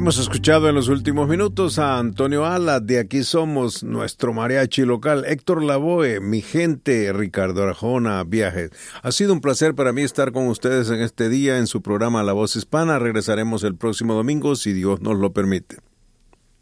Hemos escuchado en los últimos minutos a Antonio Ala, de Aquí Somos, nuestro mariachi local, Héctor Lavoe, Mi Gente, Ricardo Arjona, Viajes. Ha sido un placer para mí estar con ustedes en este día en su programa La Voz Hispana. Regresaremos el próximo domingo, si Dios nos lo permite.